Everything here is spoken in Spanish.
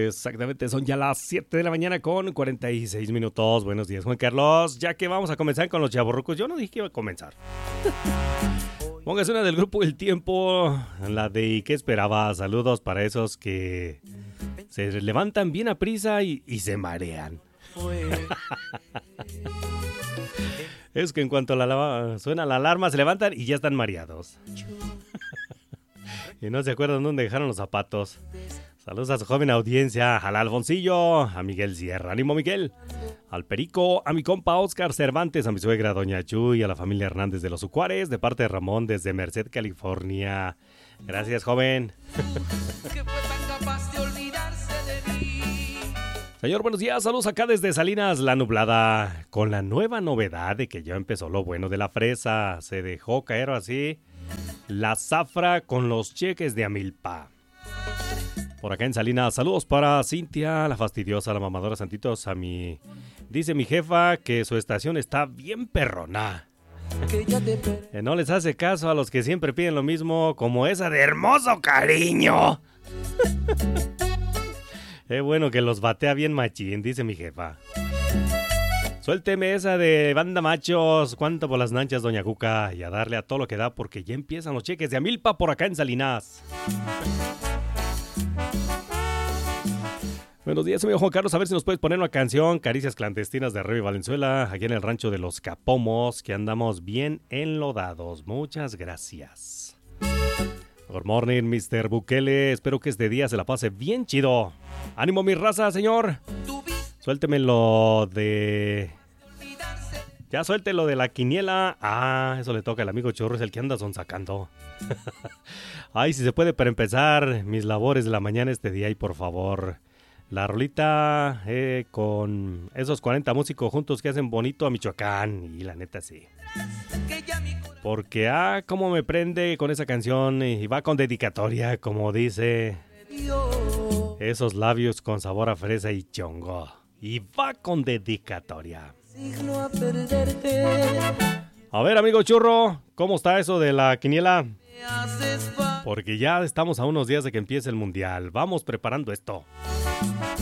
Exactamente, son ya las 7 de la mañana con 46 minutos. Buenos días, Juan Carlos. Ya que vamos a comenzar con los chavorrucos, yo no dije que iba a comenzar. Póngase una del grupo El Tiempo, la de ¿qué esperaba? Saludos para esos que se levantan bien a prisa y se marean. Es que en cuanto suena la alarma se levantan y ya están mareados. Y no se acuerdan dónde dejaron los zapatos. Saludos a su joven audiencia, al Alfoncillo, a Miguel Sierra, ánimo Miguel, al Perico, a mi compa Oscar Cervantes, a mi suegra Doña Chu y a la familia Hernández de los Ucuares, de parte de Ramón desde Merced, California. Gracias, joven. Señor, buenos días, saludos acá desde Salinas, La Nublada, con la nueva novedad de que ya empezó lo bueno de la fresa. Se dejó caer así la zafra con los cheques de Amilpa. Por acá en Salinas, saludos para Cintia, la fastidiosa, la mamadora Santitos, dice mi jefa que su estación está bien perrona. Que no les hace caso a los que siempre piden lo mismo, como esa de hermoso cariño. Es bueno que los batea bien machín, dice mi jefa. Suélteme esa de banda machos, cuánto por las nanchas, doña Cuca, y a darle a todo lo que da porque ya empiezan los cheques de Amilpa por acá en Salinas. Buenos días, amigo Juan Carlos, a ver si nos puedes poner una canción, Caricias Clandestinas de Rey Valenzuela, aquí en el rancho de los Capomos, que andamos bien enlodados. Muchas gracias. Good morning, Mr. Bukele, espero que este día se la pase bien chido. Ánimo mi raza, señor. Suélteme lo de... Ya suelte lo de la quiniela. Ah, eso le toca al amigo Chorro, es el que anda sonsacando. Ay, si se puede para empezar mis labores de la mañana este día y por favor... La rolita con esos 40 músicos juntos que hacen bonito a Michoacán. Y la neta sí. Porque cómo me prende con esa canción. Y va con dedicatoria, como dice. Esos labios con sabor a fresa y chongo. Y va con dedicatoria. A ver, amigo Churro, ¿cómo está eso de la quiniela? Porque ya estamos a unos días de que empiece el mundial. Vamos preparando esto.